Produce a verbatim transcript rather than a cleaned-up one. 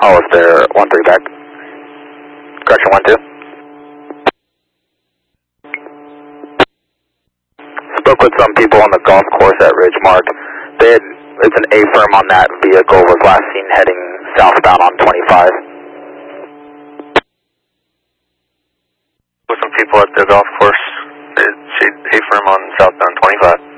Hollister one three back. Correction one two. Spoke with some people on the golf course at Ridgemark. They had, it's an A-firm on that vehicle, was last seen heading southbound on twenty-five. With some people at the golf course, it's A-firm on southbound twenty-five.